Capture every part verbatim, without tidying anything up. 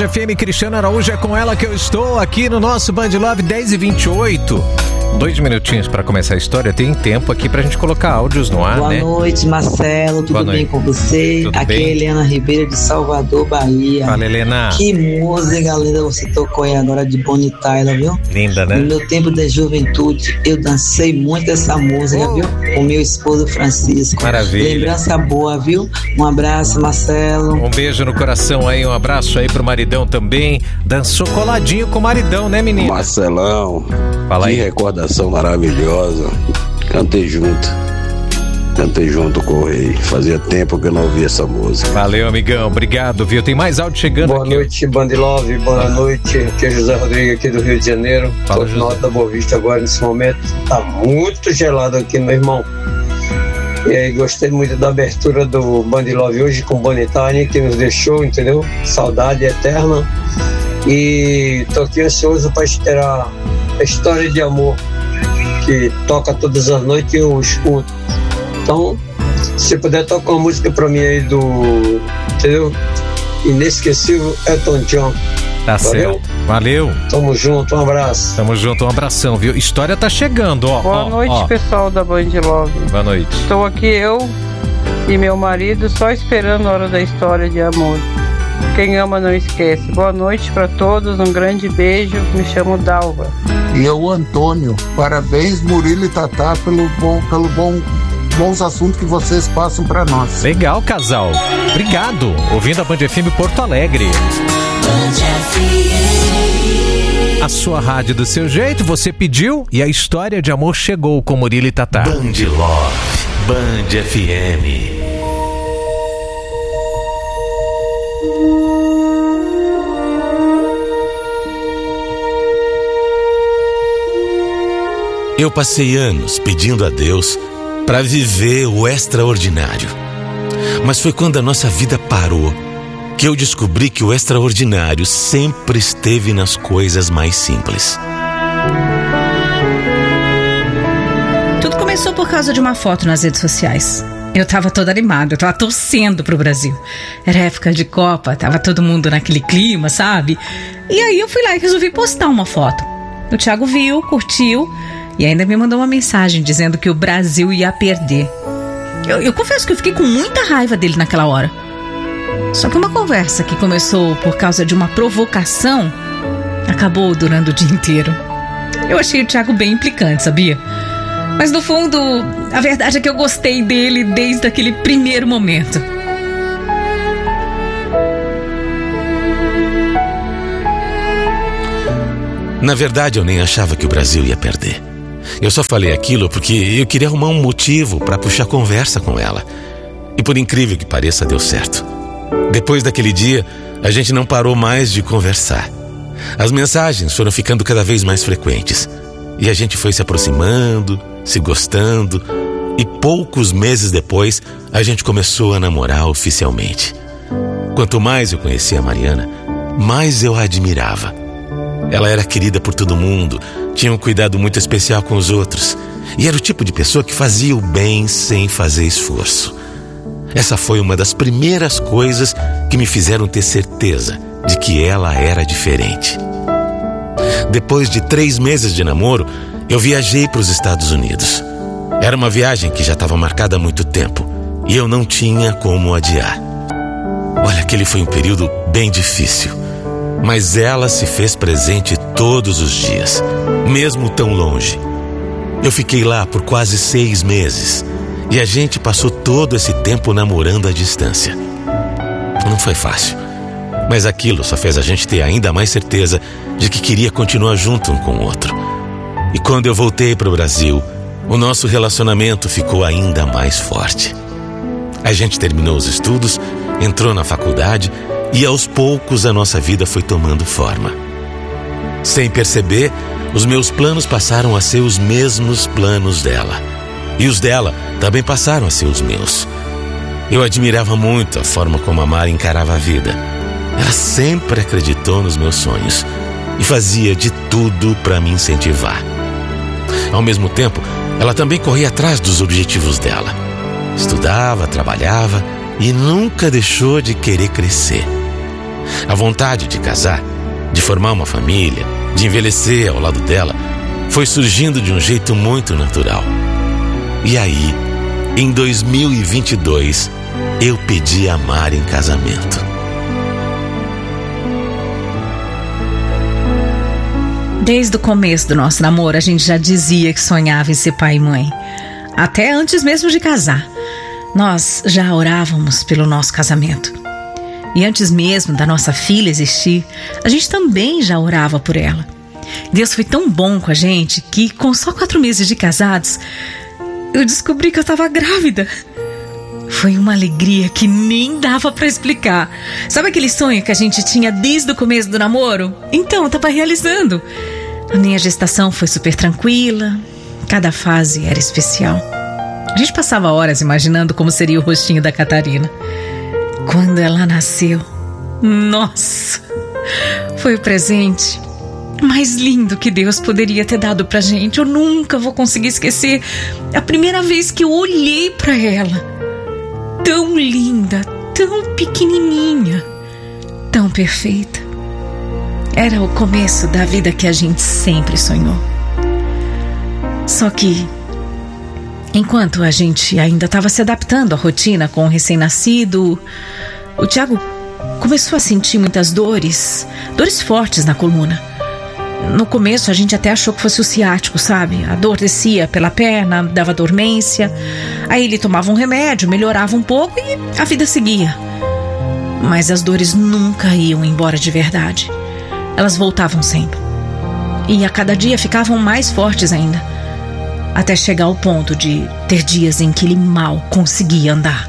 F M, Cristiano Araújo, é com ela que eu estou aqui no nosso Band Love dez e vinte e oito. Dois minutinhos para começar a história, tem tempo aqui pra gente colocar áudios no ar, Boa né? Boa noite, Marcelo, tudo Boa bem noite. com você? Tudo Aqui bem? é Helena Ribeiro de Salvador, Bahia. Fala, Helena. Que música linda você tocou aí agora de Bonnie Tyler, viu? Linda, né? No meu tempo de juventude, eu dancei muito essa música, Oh. viu? Com meu esposo Francisco. Maravilha. Lembrança boa, viu? Um abraço, Marcelo. Um beijo no coração aí, um abraço aí pro maridão também. Dançou coladinho com o maridão, né, menina? Marcelão, Fala que aí. recordação maravilhosa. Cantei junto. Cantei junto com o Rei. Fazia tempo que eu não ouvia essa música. Valeu, amigão. Obrigado, viu? Tem mais áudio chegando Boa aqui. noite, Band Love. Boa noite. Aqui é José Rodrigues, aqui do Rio de Janeiro. Fala, Tô José. no Alto da Boa Vista agora, nesse momento. Tá muito gelado aqui, meu irmão. E aí, gostei muito da abertura do Band Love hoje com Bonnie Tyler, que nos deixou, entendeu? Saudade eterna. E tô aqui ansioso para esperar a história de amor que toca todas as noites e eu escuto. Então, se puder tocar uma música pra mim aí do, entendeu? Inesquecível Elton John. Tá Valeu? certo. Valeu. Tamo junto, um abraço. Tamo junto, um abração, viu? História tá chegando, ó. Boa ó, noite, ó. pessoal da Band Love. Boa noite. Estou aqui eu e meu marido só esperando a hora da história de amor. Quem ama não esquece. Boa noite para todos, um grande beijo. Me chamo Dalva. E eu, Antônio, parabéns Murilo e Tatá pelo bom, pelo bom, bons assuntos que vocês passam para nós. Legal, casal. Obrigado. Ouvindo a Band F M Porto Alegre. A sua rádio do seu jeito, você pediu e a história de amor chegou com Murilo e Tatá. Band Love, Band F M. Eu passei anos pedindo a Deus para viver o extraordinário. Mas foi quando a nossa vida parou que eu descobri que o extraordinário sempre esteve nas coisas mais simples. Tudo começou por causa de uma foto nas redes sociais. Eu tava toda animada, eu tava torcendo pro Brasil. Era época de Copa, tava todo mundo naquele clima, sabe? E aí eu fui lá e resolvi postar uma foto. O Thiago viu, curtiu e ainda me mandou uma mensagem dizendo que o Brasil ia perder. Eu, eu confesso que eu fiquei com muita raiva dele naquela hora. Só que uma conversa que começou por causa de uma provocação acabou durando o dia inteiro. Eu achei o Thiago bem implicante, sabia? Mas no fundo, a verdade é que eu gostei dele desde aquele primeiro momento. Na verdade, eu nem achava que o Brasil ia perder. Eu só falei aquilo porque eu queria arrumar um motivo para puxar conversa com ela. E por incrível que pareça, deu certo. Depois daquele dia, a gente não parou mais de conversar. As mensagens foram ficando cada vez mais frequentes. E a gente foi se aproximando, se gostando. E poucos meses depois, a gente começou a namorar oficialmente. Quanto mais eu conhecia a Mariana, mais eu a admirava. Ela era querida por todo mundo, tinha um cuidado muito especial com os outros. E era o tipo de pessoa que fazia o bem sem fazer esforço. Essa foi uma das primeiras coisas que me fizeram ter certeza de que ela era diferente. Depois de três meses de namoro, eu viajei para os Estados Unidos. Era uma viagem que já estava marcada há muito tempo e eu não tinha como adiar. Olha, aquele foi um período bem difícil, mas ela se fez presente todos os dias, mesmo tão longe. Eu fiquei lá por quase seis meses e a gente passou todo esse tempo namorando à distância. Não foi fácil, mas aquilo só fez a gente ter ainda mais certeza de que queria continuar junto um com o outro. E quando eu voltei para o Brasil, o nosso relacionamento ficou ainda mais forte. A gente terminou os estudos, entrou na faculdade e aos poucos a nossa vida foi tomando forma. Sem perceber, os meus planos passaram a ser os mesmos planos dela. E os dela também passaram a ser os meus. Eu admirava muito a forma como a Mari encarava a vida. Ela sempre acreditou nos meus sonhos e fazia de tudo para me incentivar. Ao mesmo tempo, ela também corria atrás dos objetivos dela. Estudava, trabalhava e nunca deixou de querer crescer. A vontade de casar, de formar uma família, de envelhecer ao lado dela, foi surgindo de um jeito muito natural. E aí, em dois mil e vinte e dois, eu pedi a Mari em casamento. Desde o começo do nosso namoro, a gente já dizia que sonhava em ser pai e mãe. Até antes mesmo de casar. Nós já orávamos pelo nosso casamento. E antes mesmo da nossa filha existir, a gente também já orava por ela. Deus foi tão bom com a gente que, com só quatro meses de casados, eu descobri que eu estava grávida. Foi uma alegria que nem dava pra explicar. Sabe aquele sonho que a gente tinha desde o começo do namoro? Então, eu tava realizando. A minha gestação foi super tranquila. Cada fase era especial. A gente passava horas imaginando como seria o rostinho da Catarina. Quando ela nasceu, nossa, foi o presente mais lindo que Deus poderia ter dado pra gente. Eu nunca vou conseguir esquecer a primeira vez que eu olhei pra ela. Tão linda, tão pequenininha, tão perfeita. Era o começo da vida que a gente sempre sonhou. Só que, enquanto a gente ainda estava se adaptando à rotina com o recém-nascido, o Tiago começou a sentir muitas dores, dores fortes na coluna. No começo a gente até achou que fosse o ciático, sabe? A dor descia pela perna, dava dormência. Aí ele tomava um remédio, melhorava um pouco e a vida seguia. Mas as dores nunca iam embora de verdade. Elas voltavam sempre. E a cada dia ficavam mais fortes ainda. Até chegar ao ponto de ter dias em que ele mal conseguia andar.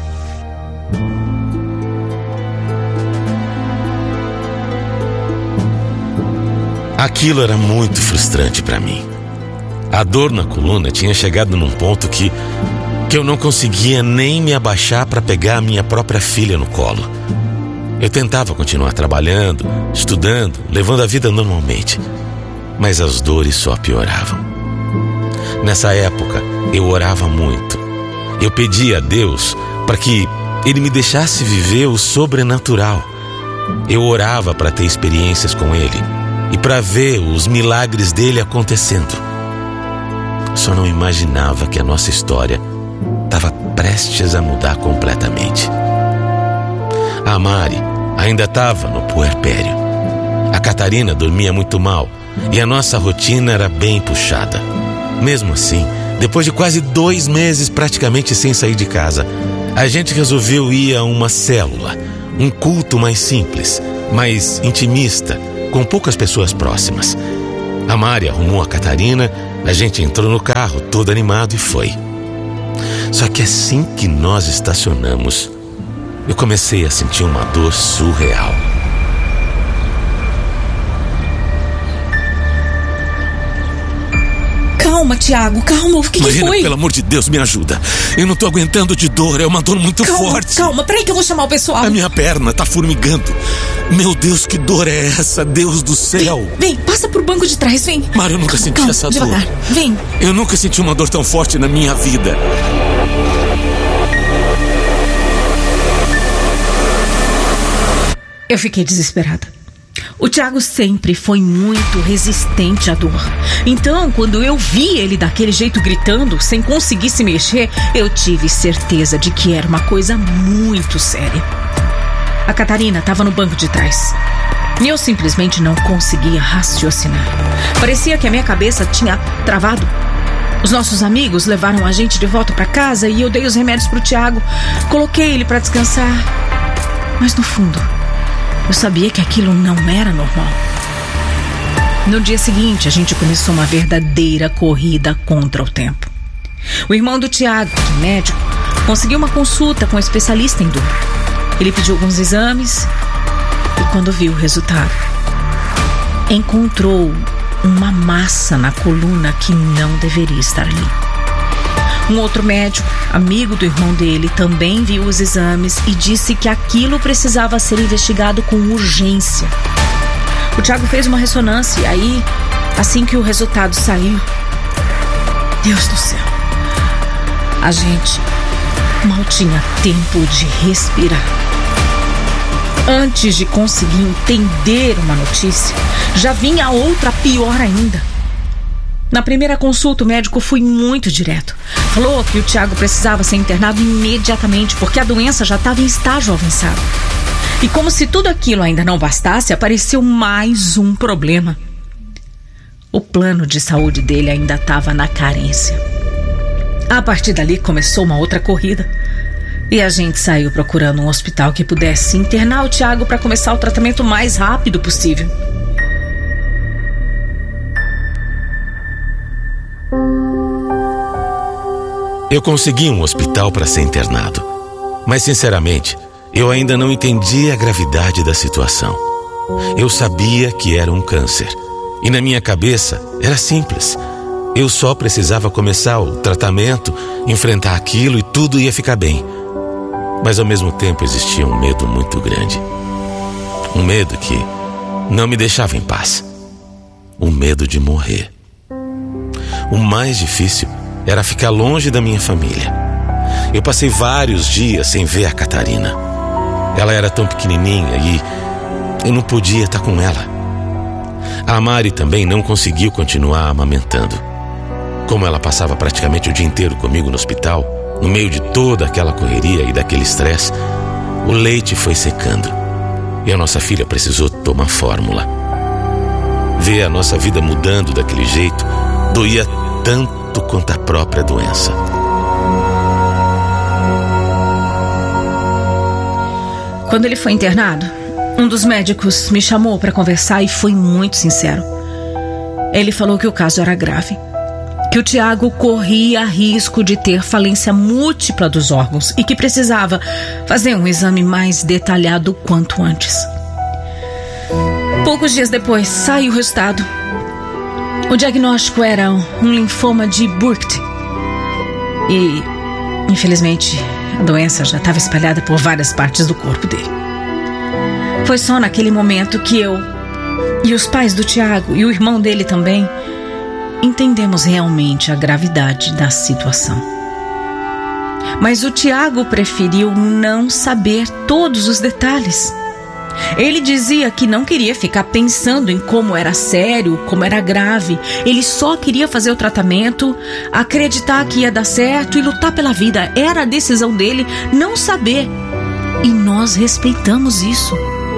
Aquilo era muito frustrante para mim. A dor na coluna tinha chegado num ponto que, que eu não conseguia nem me abaixar para pegar a minha própria filha no colo. Eu tentava continuar trabalhando, estudando, levando a vida normalmente, mas as dores só pioravam. Nessa época, eu orava muito. Eu pedia a Deus para que Ele me deixasse viver o sobrenatural. Eu orava para ter experiências com Ele e para ver os milagres dele acontecendo. Só não imaginava que a nossa história estava prestes a mudar completamente. A Mari ainda estava no puerpério. A Catarina dormia muito mal e a nossa rotina era bem puxada. Mesmo assim, depois de quase dois meses praticamente sem sair de casa, a gente resolveu ir a uma célula, um culto mais simples, mais intimista, com poucas pessoas próximas. A Mari arrumou a Catarina, a gente entrou no carro todo animado e foi. Só que assim que nós estacionamos, eu comecei a sentir uma dor surreal. Calma, Tiago, calma, o que, Marina, que foi? Pelo amor de Deus, me ajuda. Eu não tô aguentando de dor, é uma dor muito calma, forte. Calma, peraí que eu vou chamar o pessoal. A minha perna tá formigando. Meu Deus, que dor é essa? Deus do céu. Vem, vem, passa pro banco de trás, vem. Mário, eu nunca senti calma, essa devagar. dor. Vem. Eu nunca senti uma dor tão forte na minha vida. Eu fiquei desesperada. O Tiago sempre foi muito resistente à dor. Então, quando eu vi ele daquele jeito gritando, sem conseguir se mexer, eu tive certeza de que era uma coisa muito séria. A Catarina estava no banco de trás. E eu simplesmente não conseguia raciocinar. Parecia que a minha cabeça tinha travado. Os nossos amigos levaram a gente de volta para casa e eu dei os remédios pro Tiago. Coloquei ele para descansar. Mas no fundo, eu sabia que aquilo não era normal. No dia seguinte, a gente começou uma verdadeira corrida contra o tempo. O irmão do Tiago, que é médico, conseguiu uma consulta com um especialista em dor. Ele pediu alguns exames e quando viu o resultado, encontrou uma massa na coluna que não deveria estar ali. Um outro médico, amigo do irmão dele, também viu os exames e disse que aquilo precisava ser investigado com urgência. O Tiago fez uma ressonância e aí, assim que o resultado saiu, Deus do céu, a gente mal tinha tempo de respirar. Antes de conseguir entender uma notícia, já vinha outra pior ainda. Na primeira consulta, o médico foi muito direto. Falou que o Tiago precisava ser internado imediatamente, porque a doença já estava em estágio avançado. E como se tudo aquilo ainda não bastasse, apareceu mais um problema. O plano de saúde dele ainda estava na carência. A partir dali começou uma outra corrida. E a gente saiu procurando um hospital que pudesse internar o Tiago para começar o tratamento o mais rápido possível. Eu consegui um hospital para ser internado, mas sinceramente, eu ainda não entendia a gravidade da situação. Eu sabia que era um câncer, e na minha cabeça era simples. Eu só precisava começar o tratamento, enfrentar aquilo e tudo ia ficar bem. Mas ao mesmo tempo existia um medo muito grande. Um medo que não me deixava em paz. O medo de morrer. O mais difícil era ficar longe da minha família. Eu passei vários dias sem ver a Catarina. Ela era tão pequenininha e eu não podia estar com ela. A Mari também não conseguiu continuar amamentando. Como ela passava praticamente o dia inteiro comigo no hospital, no meio de toda aquela correria e daquele estresse, o leite foi secando e a nossa filha precisou tomar fórmula. Ver a nossa vida mudando daquele jeito doía tanto quanto a própria doença. Quando ele foi internado, um dos médicos me chamou para conversar e foi muito sincero. Ele falou que o caso era grave, que o Tiago corria risco de ter falência múltipla dos órgãos e que precisava fazer um exame mais detalhado quanto antes. Poucos dias depois, saiu o resultado. O diagnóstico era um linfoma de Burkitt. E, infelizmente, a doença já estava espalhada por várias partes do corpo dele. Foi só naquele momento que eu e os pais do Tiago e o irmão dele também entendemos realmente a gravidade da situação. Mas o Tiago preferiu não saber todos os detalhes. Ele dizia que não queria ficar pensando em como era sério, como era grave. Ele só queria fazer o tratamento, acreditar que ia dar certo e lutar pela vida. Era a decisão dele não saber. E nós respeitamos isso.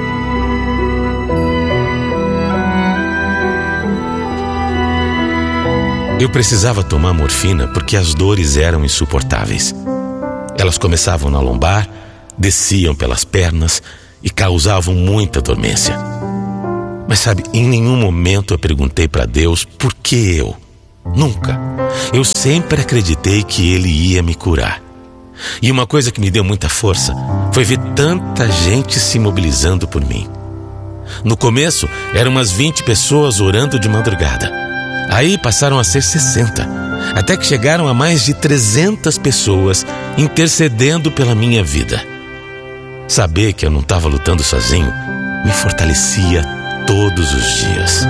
Eu precisava tomar morfina porque as dores eram insuportáveis. Elas começavam na lombar, desciam pelas pernas e causavam muita dormência. Mas sabe, em nenhum momento eu perguntei para Deus por que eu. Nunca. Eu sempre acreditei que Ele ia me curar. E uma coisa que me deu muita força foi ver tanta gente se mobilizando por mim. No começo, eram umas vinte pessoas orando de madrugada. Aí passaram a ser sessenta, até que chegaram a mais de trezentas pessoas intercedendo pela minha vida. Saber que eu não estava lutando sozinho me fortalecia todos os dias.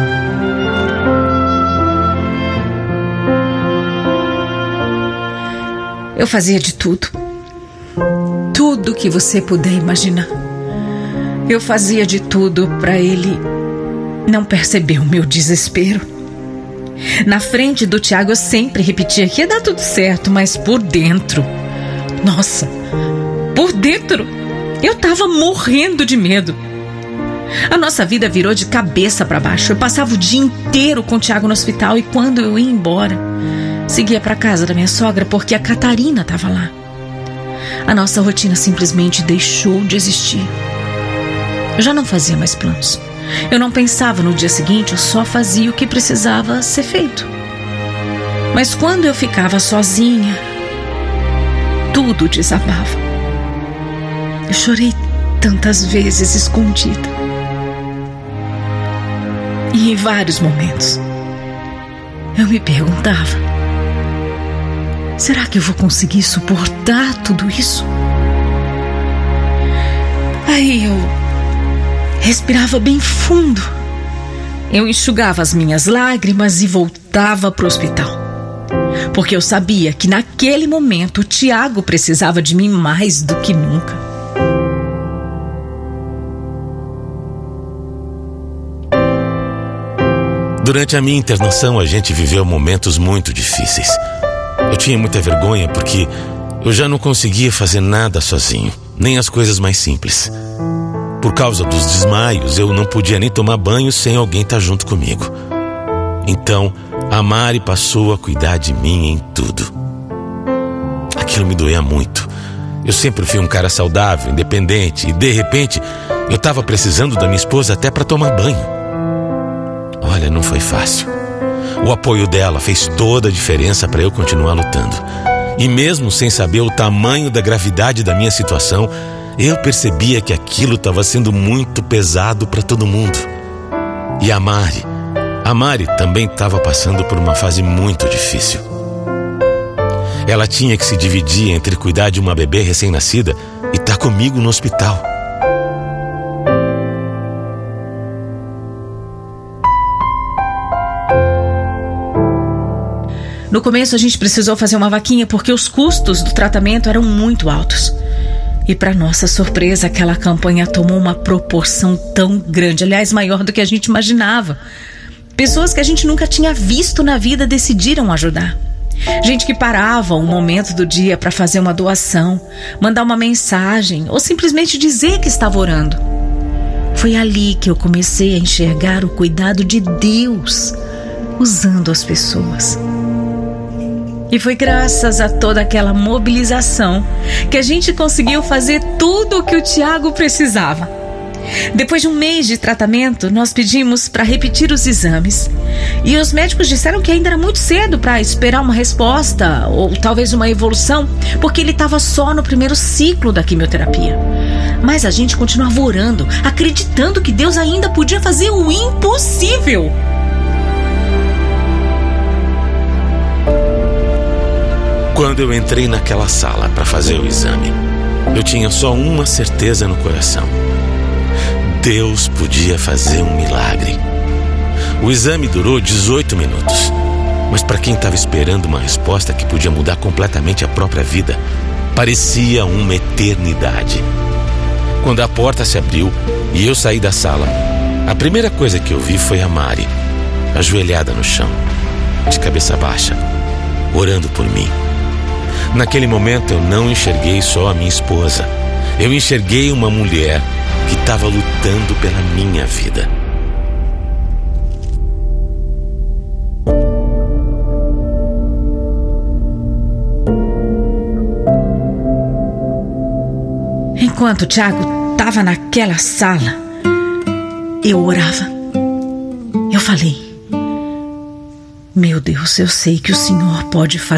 Eu fazia de tudo. Tudo que você puder imaginar. Eu fazia de tudo para ele não perceber o meu desespero. Na frente do Tiago eu sempre repetia que ia dar tudo certo, mas por dentro, nossa, por dentro eu tava morrendo de medo. A nossa vida virou de cabeça para baixo. Eu passava o dia inteiro com o Tiago no hospital e quando eu ia embora, seguia para casa da minha sogra porque a Catarina estava lá. A nossa rotina simplesmente deixou de existir. Eu já não fazia mais planos. Eu não pensava no dia seguinte, eu só fazia o que precisava ser feito. Mas quando eu ficava sozinha, tudo desabava. Eu chorei tantas vezes escondida. E em vários momentos, eu me perguntava: será que eu vou conseguir suportar tudo isso? Aí eu respirava bem fundo. Eu enxugava as minhas lágrimas e voltava para o hospital. Porque eu sabia que naquele momento o Tiago precisava de mim mais do que nunca. Durante a minha internação, a gente viveu momentos muito difíceis. Eu tinha muita vergonha porque eu já não conseguia fazer nada sozinho, nem as coisas mais simples. Por causa dos desmaios, eu não podia nem tomar banho sem alguém estar junto comigo. Então, a Mari passou a cuidar de mim em tudo. Aquilo me doía muito. Eu sempre fui um cara saudável, independente, e de repente, eu estava precisando da minha esposa até para tomar banho. Olha, não foi fácil. O apoio dela fez toda a diferença para eu continuar lutando. E mesmo sem saber o tamanho da gravidade da minha situação, eu percebia que aquilo estava sendo muito pesado para todo mundo. E a Mari, a Mari também estava passando por uma fase muito difícil. Ela tinha que se dividir entre cuidar de uma bebê recém-nascida e estar comigo no hospital. No começo a gente precisou fazer uma vaquinha porque os custos do tratamento eram muito altos. E para nossa surpresa, aquela campanha tomou uma proporção tão grande, aliás, maior do que a gente imaginava. Pessoas que a gente nunca tinha visto na vida decidiram ajudar. Gente que parava um momento do dia para fazer uma doação, mandar uma mensagem ou simplesmente dizer que estava orando. Foi ali que eu comecei a enxergar o cuidado de Deus usando as pessoas. E foi graças a toda aquela mobilização que a gente conseguiu fazer tudo o que o Tiago precisava. Depois de um mês de tratamento, nós pedimos para repetir os exames. E os médicos disseram que ainda era muito cedo para esperar uma resposta ou talvez uma evolução, porque ele estava só no primeiro ciclo da quimioterapia. Mas a gente continuava orando, acreditando que Deus ainda podia fazer o impossível. Quando eu entrei naquela sala para fazer o exame, eu tinha só uma certeza no coração. Deus podia fazer um milagre. O exame durou dezoito minutos, mas para quem estava esperando uma resposta que podia mudar completamente a própria vida, parecia uma eternidade. Quando a porta se abriu e eu saí da sala, a primeira coisa que eu vi foi a Mari, ajoelhada no chão, de cabeça baixa, orando por mim. Naquele momento eu não enxerguei só a minha esposa. Eu enxerguei uma mulher que estava lutando pela minha vida. Enquanto o Tiago estava naquela sala, eu orava. Eu falei: meu Deus, eu sei que o Senhor pode fazer